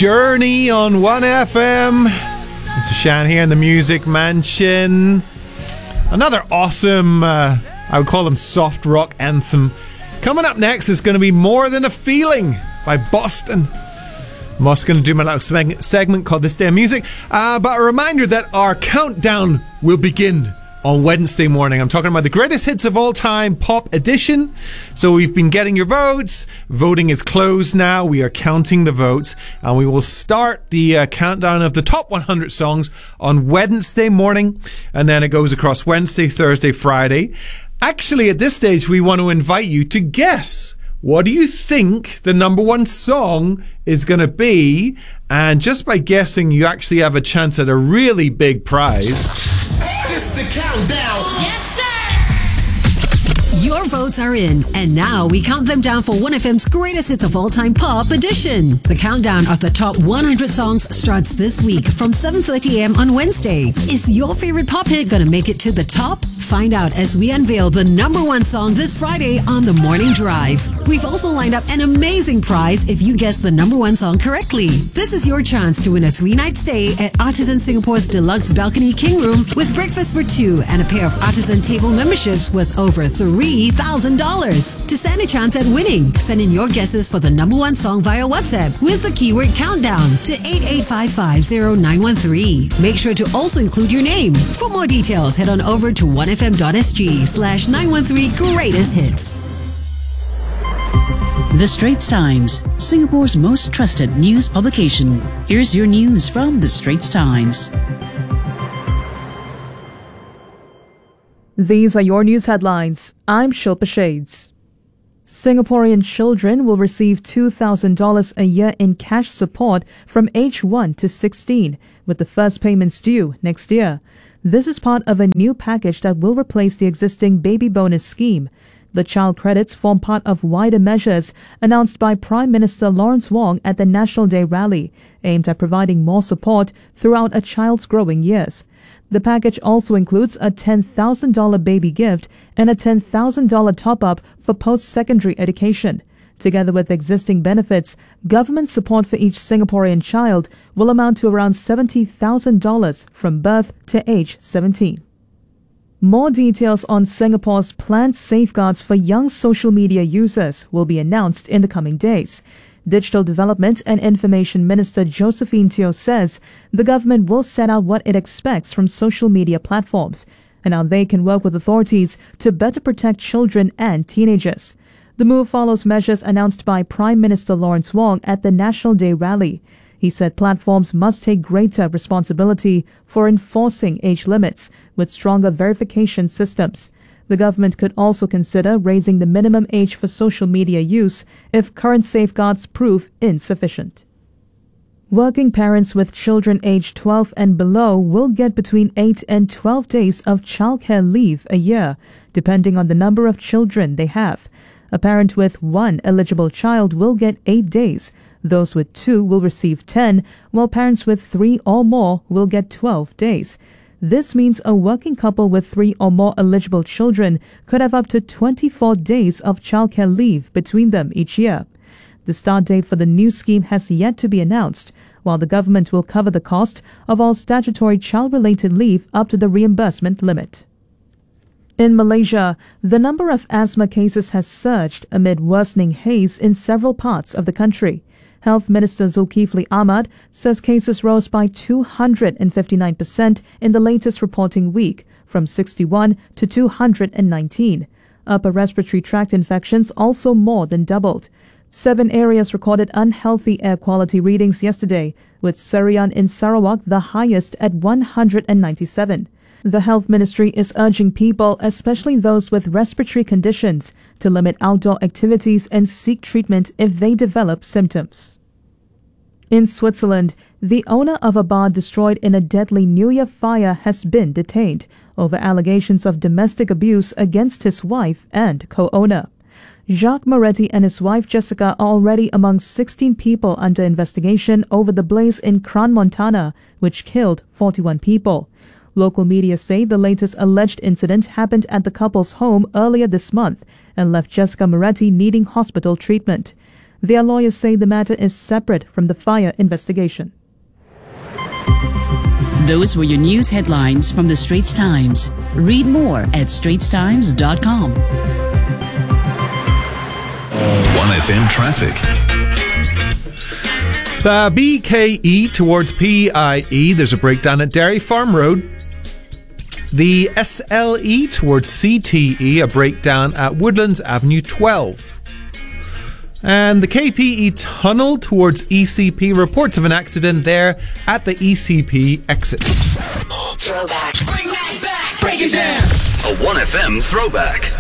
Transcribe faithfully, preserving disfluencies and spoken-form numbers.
Journey on one F M. This is Shan here in the Music Mansion. Another awesome, uh, I would call them soft rock anthem. Coming up next is going to be More Than a Feeling by Boston. I'm also going to do my little seg- segment called This Day of Music. Uh, but a reminder that our countdown will begin on Wednesday morning. I'm talking about the greatest hits of all time pop edition. So we've been getting your votes. Voting is closed now. We are counting the votes, and we will start the uh, countdown of the top one hundred songs on Wednesday morning, and then it goes across Wednesday, Thursday, Friday. Actually, at this stage, we want to invite you to guess. What do you think the number one song is going to be? And just by guessing, you actually have a chance at a really big prize. This the countdown. Yes, sir. Your votes are in, and now we count them down for one F M's greatest hits of all time pop edition. The countdown of the top one hundred songs starts this week from seven thirty a.m. on Wednesday. Is your favorite pop hit going to make it to the top? Find out as we unveil the number one song this Friday on The Morning Drive. We've also lined up an amazing prize if you guess the number one song correctly. This is your chance to win a three-night stay at Artisan Singapore's Deluxe Balcony King Room with breakfast for two and a pair of Artisan table memberships worth over three thousand dollars. To stand a chance at winning, send in your guesses for the number one song via WhatsApp with the keyword countdown to eight eight five five zero nine one three. Make sure to also include your name. For more details, head on over to one F M dot S G slash nine one three greatest hits. The Straits Times, Singapore's most trusted news publication. Here's your news from The Straits Times. These are your news headlines. I'm Shilpa Shades. Singaporean children will receive two thousand dollars a year in cash support from age one to sixteen, with the first payments due next year. This is part of a new package that will replace the existing baby bonus scheme. The child credits form part of wider measures announced by Prime Minister Lawrence Wong at the National Day rally, aimed at providing more support throughout a child's growing years. The package also includes a ten thousand dollars baby gift and a ten thousand dollars top-up for post-secondary education. Together with existing benefits, government support for each Singaporean child will amount to around seventy thousand dollars from birth to age seventeen. More details on Singapore's planned safeguards for young social media users will be announced in the coming days. Digital Development and Information Minister Josephine Teo says the government will set out what it expects from social media platforms and how they can work with authorities to better protect children and teenagers. The move follows measures announced by Prime Minister Lawrence Wong at the National Day rally. He said platforms must take greater responsibility for enforcing age limits with stronger verification systems. The government could also consider raising the minimum age for social media use if current safeguards prove insufficient. Working parents with children aged twelve and below will get between eight and twelve days of childcare leave a year, depending on the number of children they have. A parent with one eligible child will get eight days. Those with two will receive ten, while parents with three or more will get twelve days. This means a working couple with three or more eligible children could have up to twenty-four days of childcare leave between them each year. The start date for the new scheme has yet to be announced, while the government will cover the cost of all statutory child-related leave up to the reimbursement limit. In Malaysia, the number of asthma cases has surged amid worsening haze in several parts of the country. Health Minister Zulkifli Ahmad says cases rose by two hundred fifty-nine percent in the latest reporting week, from sixty-one to two hundred nineteen. Upper respiratory tract infections also more than doubled. Seven areas recorded unhealthy air quality readings yesterday, with Serian in Sarawak the highest at one hundred ninety-seven. The Health Ministry is urging people, especially those with respiratory conditions, to limit outdoor activities and seek treatment if they develop symptoms. In Switzerland, the owner of a bar destroyed in a deadly New Year fire has been detained over allegations of domestic abuse against his wife and co-owner. Jacques Moretti and his wife Jessica are already among sixteen people under investigation over the blaze in Crans-Montana, which killed forty-one people. Local media say the latest alleged incident happened at the couple's home earlier this month and left Jessica Moretti needing hospital treatment. Their lawyers say the matter is separate from the fire investigation. Those were your news headlines from the Straits Times. Read more at straits times dot com. one F M traffic. The B K E towards P I E, there's a breakdown at Dairy Farm Road. The S L E towards C T E, a breakdown at Woodlands Avenue twelve. And the K P E tunnel towards E C P, reports of an accident there at the E C P exit. Throwback. Bring that back. Break it down. A one F M throwback.